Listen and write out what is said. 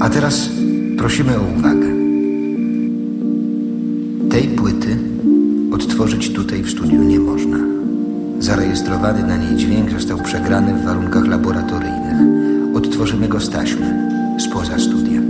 A teraz prosimy o uwagę. Tej płyty odtworzyć tutaj w studiu nie można. Zarejestrowany na niej dźwięk został przegrany w warunkach laboratoryjnych. Odtworzymy go z taśmy, spoza studia.